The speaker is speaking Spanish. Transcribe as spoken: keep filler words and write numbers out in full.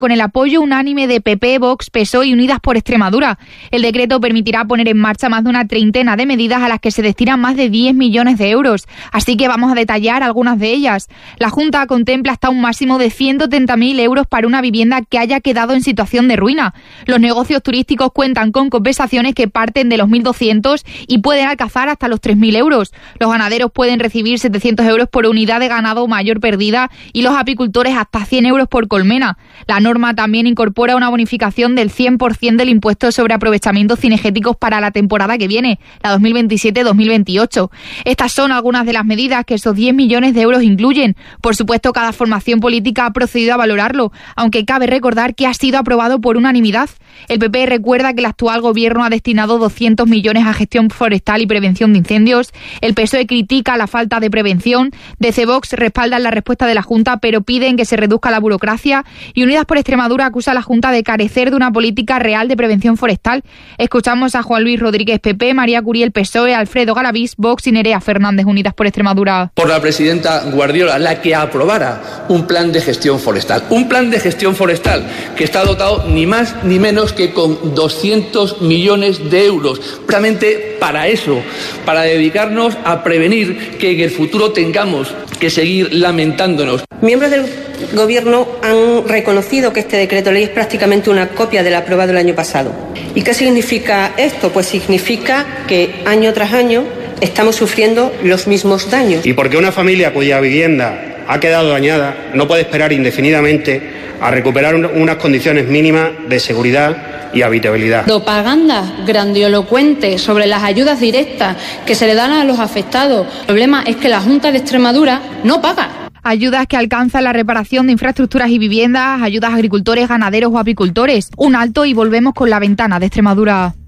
con el apoyo unánime de P P, Vox, P S O E y Unidas por Extremadura. El decreto permitirá poner en marcha más de una treintena de medidas a las que se destinan más de diez millones de euros. Así que vamos a detallar algunas de ellas. La Junta contempla hasta un máximo de ciento treinta mil euros para una vivienda que haya quedado en situación de ruina. Los negocios turísticos cuentan con compensaciones que parten de los mil doscientos y pueden alcanzar hasta los tres mil euros. Los ganaderos pueden recibir setecientos euros por unidad de ganado mayor perdida y los apicultores hasta cien euros por colmena. La norma también incorpora una bonificación del cien por ciento del impuesto sobre aprovechamientos cinegéticos para la temporada que viene, la dos mil veintisiete dos mil veintiocho. Estas son algunas de las medidas que esos diez millones de euros incluyen. Por supuesto, cada formación política ha procedido a valorarlo, aunque cabe recordar que ha sido aprobado por unanimidad. El P P recuerda que el actual gobierno ha destinado doscientos millones a gestión forestal y prevención de incendios. El P S O E critica la falta de prevención. D C Vox respaldan la respuesta de la Junta, pero piden que se reduzca la burocracia. Y Unidas por Extremadura acusa a la Junta de carecer de una política real de prevención forestal. Escuchamos a Juan Luis Rodríguez, P P, María Curiel, P S O E, Alfredo Galavís, Vox y Nerea Fernández, Unidas por Extremadura. Por la presidenta Guardiola, la que aprobara un plan de gestión forestal. Un plan de gestión forestal que está dotado ni más ni menos que con doscientos millones de euros. Precisamente para eso, para dedicarnos a prevenir que en el futuro tengamos que seguir lamentándonos. Miembros del Gobierno han reconocido que este decreto ley es prácticamente una copia del aprobado el año pasado. ¿Y qué significa esto? Pues significa que año tras año estamos sufriendo los mismos daños. Y porque una familia cuya vivienda ha quedado dañada no puede esperar indefinidamente a recuperar unas condiciones mínimas de seguridad y habitabilidad. Propaganda grandilocuente sobre las ayudas directas que se le dan a los afectados. El problema es que la Junta de Extremadura no paga. Ayudas que alcanzan la reparación de infraestructuras y viviendas, ayudas a agricultores, ganaderos o apicultores. Un alto y volvemos con la ventana de Extremadura.